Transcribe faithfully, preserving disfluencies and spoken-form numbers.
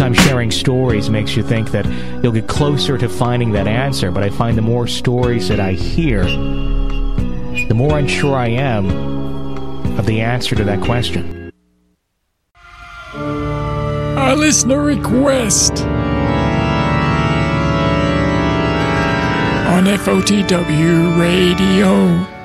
Sometimes sharing stories makes you think that you'll get closer to finding that answer, but I find the more stories that I hear, the more unsure I am of the answer to that question. A listener request on F O T W Radio.